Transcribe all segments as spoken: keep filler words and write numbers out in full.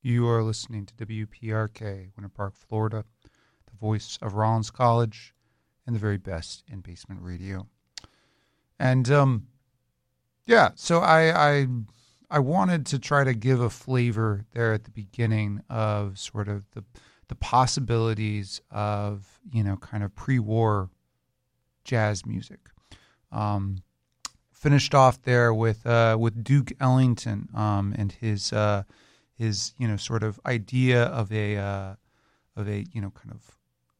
You are listening to W P R K, Winter Park, Florida, the voice of Rollins College, and the very best in basement radio. And um, yeah, so I, I I wanted to try to give a flavor there at the beginning of sort of the the possibilities of, you know, kind of pre-war jazz music. Um, finished off there with uh, with Duke Ellington um, and his uh, his you know sort of idea of a uh, of a you know kind of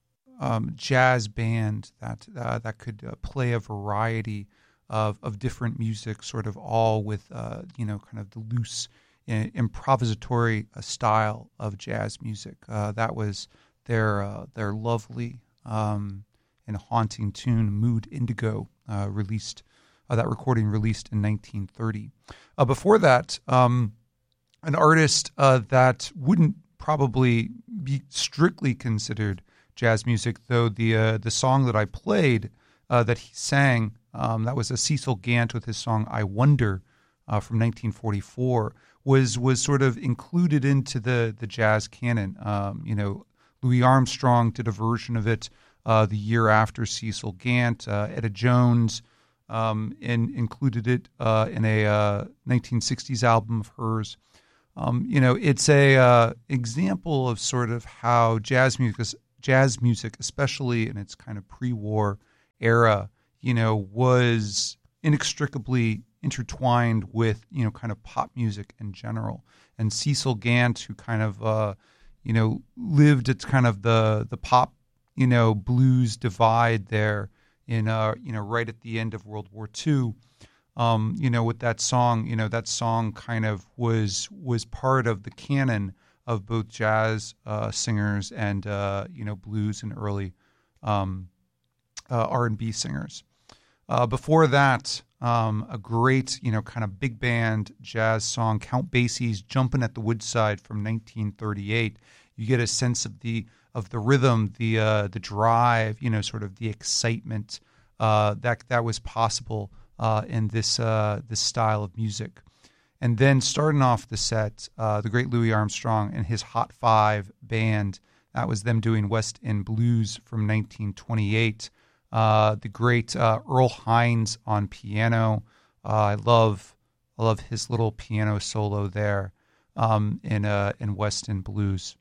um, jazz band that uh, that could uh, play a variety of of different music, sort of all with uh, you know kind of the loose uh, improvisatory uh, style of jazz music. Uh, that was their uh, their lovely um, and haunting tune, Mood Indigo, uh, released. Uh, that recording released in nineteen thirty. Uh, before that, um, an artist uh, that wouldn't probably be strictly considered jazz music, though the uh, the song that I played uh, that he sang, um, that was a Cecil Gant with his song "I Wonder" uh, from nineteen forty-four, was was sort of included into the the jazz canon. Um, you know, Louis Armstrong did a version of it uh, the year after Cecil Gant. Uh, Etta Jones. Um, and included it uh, in a uh, nineteen sixties album of hers. Um, you know, it's a uh, example of sort of how jazz music, jazz music, especially in its kind of pre-war era, you know, was inextricably intertwined with, you know, kind of pop music in general. And Cecil Gant, who kind of, uh, you know, lived at kind of the the pop, you know, blues divide there. In uh, you know, right at the end of World War Two, um, you know, with that song, you know, that song kind of was was part of the canon of both jazz uh, singers and uh, you know, blues and early um, uh, R and B singers. Uh, before that, um, a great, you know, kind of big band jazz song, Count Basie's "Jumpin' at the Woodside" from nineteen thirty-eight. You get a sense of the of the rhythm, the uh, the drive, you know, sort of the excitement uh, that that was possible uh, in this uh, this style of music. And then starting off the set, uh, the great Louis Armstrong and his Hot Five band. That was them doing West End Blues from nineteen twenty-eight. Uh, the great uh, Earl Hines on piano. Uh, I love I love his little piano solo there um, in uh, in West End Blues.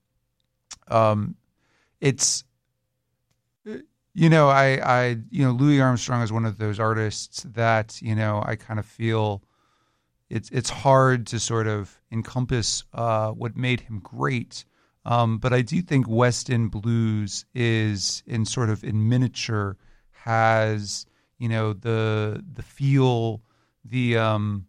Um, It's, you know, I, I, you know, Louis Armstrong is one of those artists that, you know, I kind of feel it's it's hard to sort of encompass uh, what made him great. Um, but I do think West End Blues is in sort of in miniature has, you know, the the feel, the um,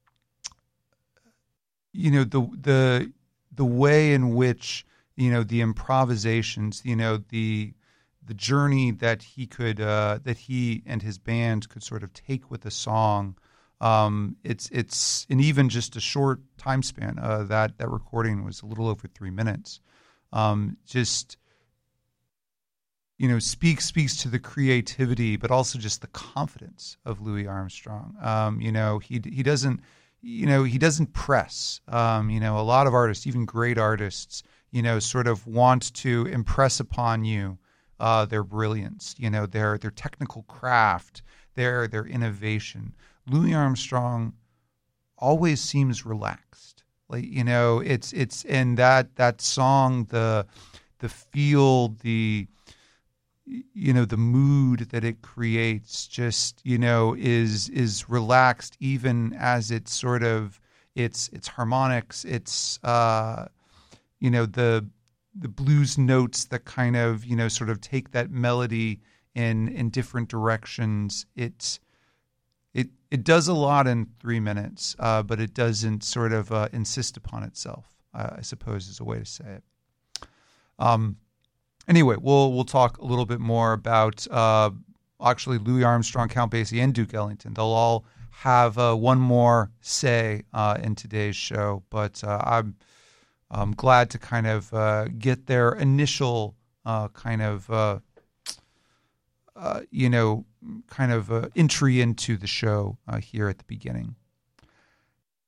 you know, the the the way in which, you know, the improvisations, you know, the the journey that he could uh, that he and his band could sort of take with a song. Um, it's it's in even just a short time span. Uh, that that recording was a little over three minutes. Um, just you know, speaks speaks to the creativity, but also just the confidence of Louis Armstrong. Um, you know, he he doesn't you know he doesn't press. Um, you know, a lot of artists, even great artists, you know, sort of want to impress upon you uh, their brilliance, you know, their their technical craft, their their innovation. Louis Armstrong always seems relaxed. Like, you know, it's it's in that that song, the the feel, the you know, the mood that it creates just, you know, is is relaxed even as it's sort of it's it's harmonics, it's uh you know, the the blues notes that kind of, you know, sort of take that melody in in different directions. It it it does a lot in three minutes, uh, but it doesn't sort of uh, insist upon itself, uh, I suppose is a way to say it. Um, anyway, we'll we'll talk a little bit more about uh, actually Louis Armstrong, Count Basie, and Duke Ellington. They'll all have uh, one more say uh, in today's show, but uh, I'm I'm glad to kind of uh, get their initial uh, kind of uh, uh, you know kind of uh, entry into the show uh, here at the beginning.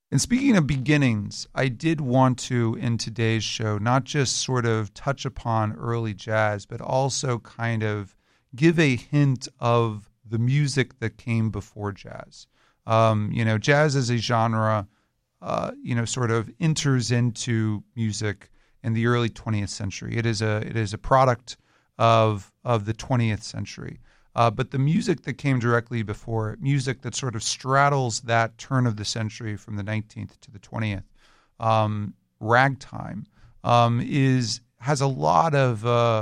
And speaking of beginnings, I did want to, in today's show, not just sort of touch upon early jazz, but also kind of give a hint of the music that came before jazz. Um, you know, jazz as a genre, uh, you know, sort of enters into music in the early twentieth century. It is a it is a product of of the twentieth century. Uh, but the music that came directly before it, music that sort of straddles that turn of the century from the nineteenth to the twentieth, um, ragtime, um, is has a lot of, uh,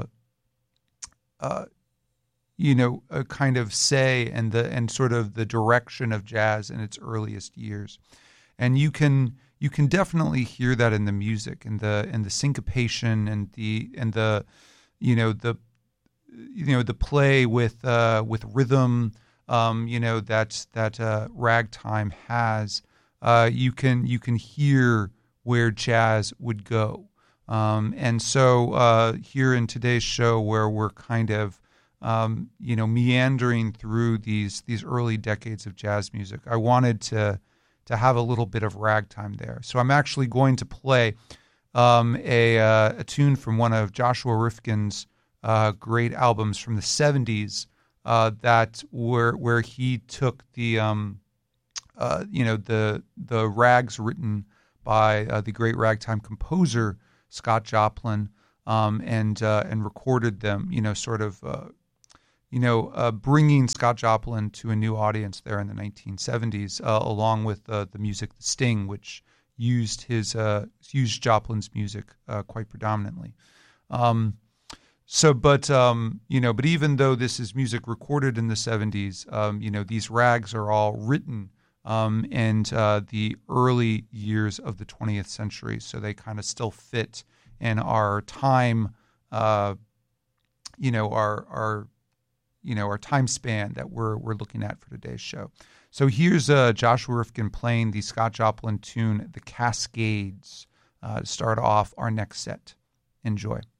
uh, you know, a kind of say and the and sort of the direction of jazz in its earliest years, and you can you can definitely hear that in the music and the and the syncopation and the and the, you know, the you know the play with uh, with rhythm, um, you know that that uh, ragtime has. Uh, you can you can hear where jazz would go, um, and so uh, here in today's show, where we're kind of um, you know meandering through these these early decades of jazz music, I wanted to to have a little bit of ragtime there. So I'm actually going to play um, a uh, a tune from one of Joshua Rifkin's Uh, great albums from the seventies uh, that were where he took the um, uh, you know the the rags written by uh, the great ragtime composer Scott Joplin um, and uh, and recorded them, you know sort of uh, you know uh, bringing Scott Joplin to a new audience there in the nineteen seventies, uh, along with uh, the music The Sting, which used his uh, used Joplin's music uh, quite predominantly. Um, So, but um, you know, but even though this is music recorded in the seventies, um, you know, these rags are all written um, in uh, the early years of the twentieth century, so they kind of still fit in our time, uh, you know, our our you know our time span that we're we're looking at for today's show. So here's uh, Joshua Rifkin playing the Scott Joplin tune, "The Cascades," uh, to start off our next set. Enjoy.